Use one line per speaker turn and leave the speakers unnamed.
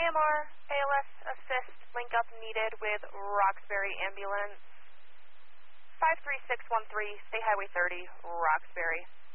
AMR, ALS assist, link up needed with Roxbury Ambulance. 53613, State Highway 30, Roxbury.